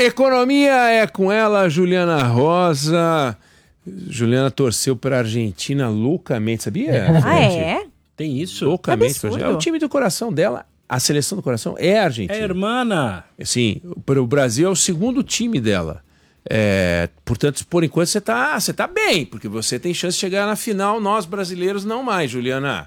Economia é com ela, Juliana Rosa. Juliana torceu para a Argentina loucamente, sabia? Ah, é? Tem isso? Loucamente. É o time do coração dela. A seleção do coração é a Argentina. É irmã. Sim, o Brasil é o segundo time dela. Portanto, por enquanto você tá bem, porque você tem chance de chegar na final, nós brasileiros não mais, Juliana.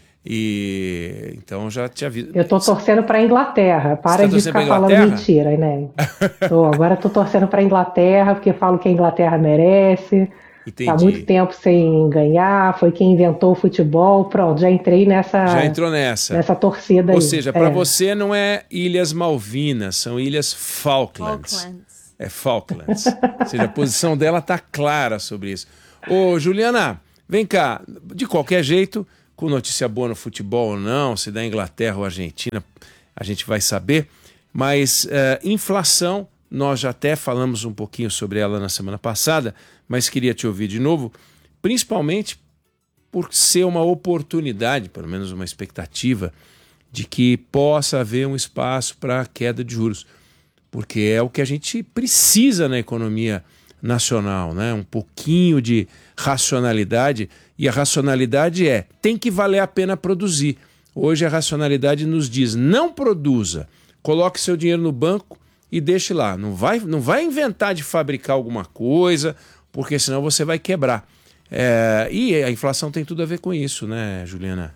E então já te aviso. Eu tô torcendo para a Inglaterra. Para de ficar falando mentira, né? Agora tô torcendo para a Inglaterra, porque falo que a Inglaterra merece. Entendi. Há muito tempo sem ganhar, foi quem inventou o futebol. Pronto, já entrei nessa. Já entrou nessa torcida aí. Ou seja, para você não é Ilhas Malvinas, são Ilhas Falklands. É Falklands. Ou seja, a posição dela tá clara sobre isso. Ô, Juliana, vem cá. De qualquer jeito, com notícia boa no futebol ou não, se da Inglaterra ou Argentina, a gente vai saber. Mas inflação, nós já até falamos um pouquinho sobre ela na semana passada, mas queria te ouvir de novo, principalmente por ser uma oportunidade, pelo menos uma expectativa, de que possa haver um espaço para a queda de juros. Porque é o que a gente precisa na economia nacional, né? Um pouquinho de racionalidade, e a racionalidade tem que valer a pena produzir. Hoje a racionalidade nos diz, não produza, coloque seu dinheiro no banco e deixe lá. Não vai inventar de fabricar alguma coisa, porque senão você vai quebrar. E a inflação tem tudo a ver com isso, né, Juliana?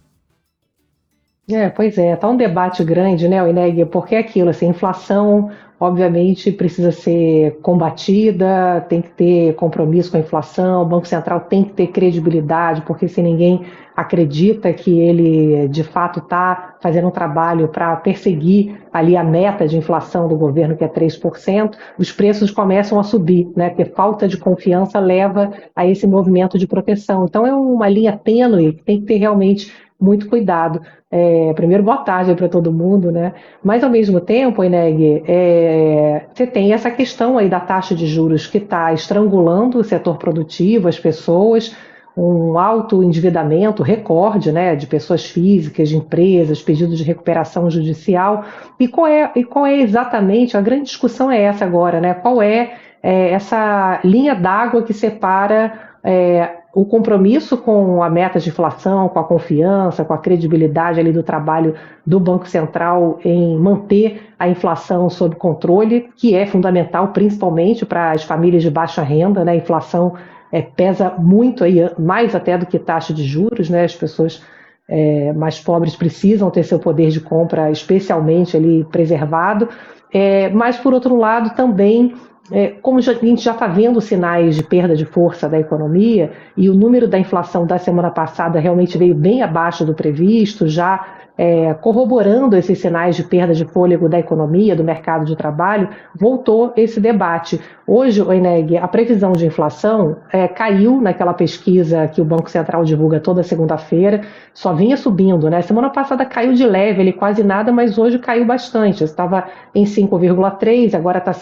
Pois é, tá um debate grande, né, Ineg, porque é aquilo, assim, inflação, obviamente, precisa ser combatida, tem que ter compromisso com a inflação, o Banco Central tem que ter credibilidade, porque se ninguém acredita que ele, de fato, está fazendo um trabalho para perseguir ali a meta de inflação do governo, que é 3%, os preços começam a subir, né, porque falta de confiança leva a esse movimento de proteção. Então, é uma linha tênue que tem que ter realmente muito cuidado. Primeiro, boa tarde para todo mundo, né? Mas, ao mesmo tempo, Ineg, você tem essa questão aí da taxa de juros que está estrangulando o setor produtivo, as pessoas, um alto endividamento, recorde, né, de pessoas físicas, de empresas, pedidos de recuperação judicial. E qual é exatamente, a grande discussão é essa agora, né? Qual é essa linha d'água que separa o compromisso com a meta de inflação, com a confiança, com a credibilidade ali do trabalho do Banco Central em manter a inflação sob controle, que é fundamental principalmente para as famílias de baixa renda, né? A inflação pesa muito, aí, mais até do que taxa de juros, né? As pessoas mais pobres precisam ter seu poder de compra especialmente ali preservado, mas por outro lado também como a gente já está vendo sinais de perda de força da economia e o número da inflação da semana passada realmente veio bem abaixo do previsto, já corroborando esses sinais de perda de fôlego da economia, do mercado de trabalho, voltou esse debate. Hoje, Ineg, a previsão de inflação caiu naquela pesquisa que o Banco Central divulga toda segunda-feira, só vinha subindo, né? Semana passada caiu de leve, ele quase nada, mas hoje caiu bastante. Estava em 5,3, agora está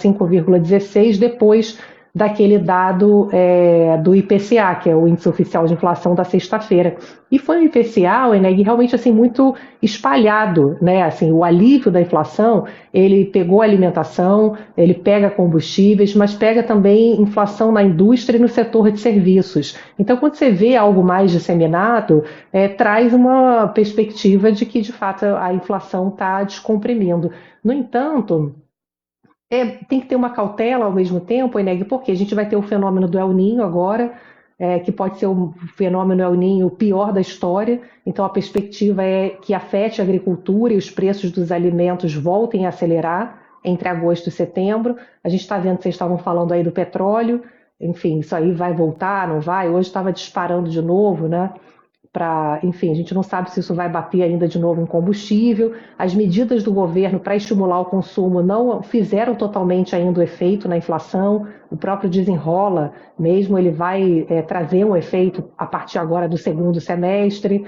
5,16, depois daquele dado do IPCA, que é o Índice Oficial de Inflação da sexta-feira. E foi um IPCA, Ineg, realmente assim, muito espalhado, né? Assim, o alívio da inflação, ele pegou a alimentação, ele pega combustíveis, mas pega também inflação na indústria e no setor de serviços. Então, quando você vê algo mais disseminado, traz uma perspectiva de que, de fato, a inflação está descomprimindo. No entanto, tem que ter uma cautela ao mesmo tempo, Ineg, porque a gente vai ter o fenômeno do El Niño agora, que pode ser o fenômeno El Niño pior da história. Então a perspectiva é que afete a agricultura e os preços dos alimentos voltem a acelerar entre agosto e setembro. A gente está vendo, vocês estavam falando aí do petróleo, enfim, isso aí vai voltar, não vai? Hoje estava disparando de novo, né? Enfim, a gente não sabe se isso vai bater ainda de novo em combustível. As medidas do governo para estimular o consumo não fizeram totalmente ainda o efeito na inflação. O próprio desenrola mesmo, ele vai trazer um efeito a partir agora do segundo semestre.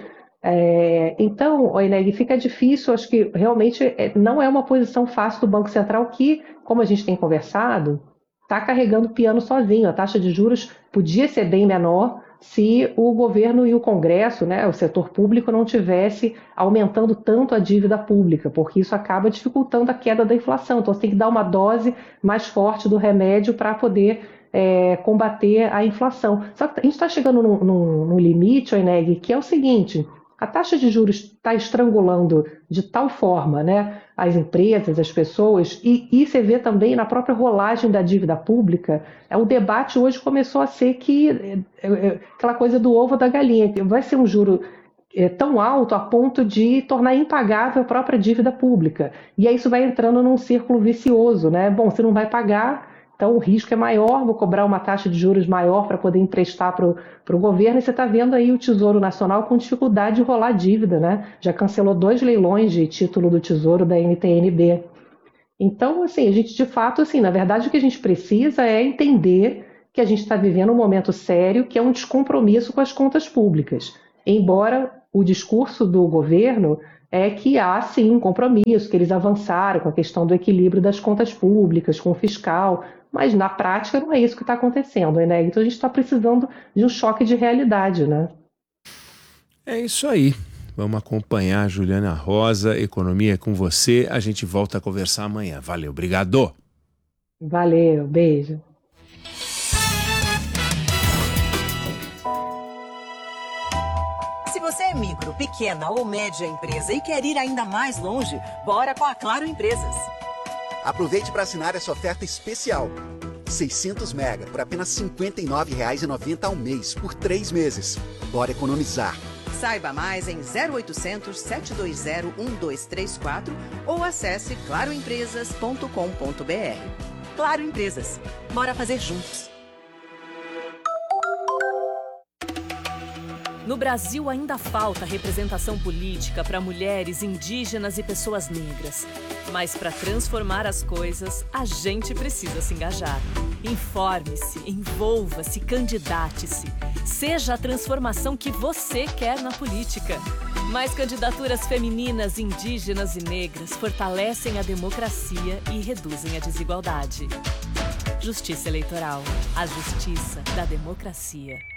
Então, Ineg, fica difícil, acho que realmente não é uma posição fácil do Banco Central que, como a gente tem conversado, está carregando o piano sozinho. A taxa de juros podia ser bem menor, se o governo e o Congresso, né, o setor público, não tivesse aumentando tanto a dívida pública, porque isso acaba dificultando a queda da inflação. Então, você tem que dar uma dose mais forte do remédio para poder combater a inflação. Só que a gente está chegando num limite, Oineg, que é o seguinte: a taxa de juros está estrangulando de tal forma, né, as empresas, as pessoas, e você vê também na própria rolagem da dívida pública. O debate hoje começou a ser aquela coisa do ovo da galinha, que vai ser um juro tão alto a ponto de tornar impagável a própria dívida pública. E aí isso vai entrando num círculo vicioso, né? Bom, você não vai pagar, então o risco é maior, vou cobrar uma taxa de juros maior para poder emprestar para o governo, e você está vendo aí o Tesouro Nacional com dificuldade de rolar dívida, né? Já cancelou 2 leilões de título do Tesouro da NTN-B. Então, assim, a gente de fato, assim, na verdade o que a gente precisa é entender que a gente está vivendo um momento sério, que é um descompromisso com as contas públicas. Embora o discurso do governo é que há sim um compromisso, que eles avançaram com a questão do equilíbrio das contas públicas, com o fiscal, mas na prática não é isso que está acontecendo, né? Então a gente está precisando de um choque de realidade, né? É isso aí. Vamos acompanhar a Juliana Rosa, Economia é com você. A gente volta a conversar amanhã. Valeu, obrigado. Valeu, beijo. Se você é micro, pequena ou média empresa e quer ir ainda mais longe, bora com a Claro Empresas. Aproveite para assinar essa oferta especial. 600 mega por apenas R$ 59,90 ao mês, por 3 meses. Bora economizar. Saiba mais em 0800 720 1234 ou acesse claroempresas.com.br. Claro Empresas. Bora fazer juntos. No Brasil ainda falta representação política para mulheres, indígenas e pessoas negras. Mas para transformar as coisas, a gente precisa se engajar. Informe-se, envolva-se, candidate-se. Seja a transformação que você quer na política. Mais candidaturas femininas, indígenas e negras fortalecem a democracia e reduzem a desigualdade. Justiça Eleitoral. A justiça da democracia.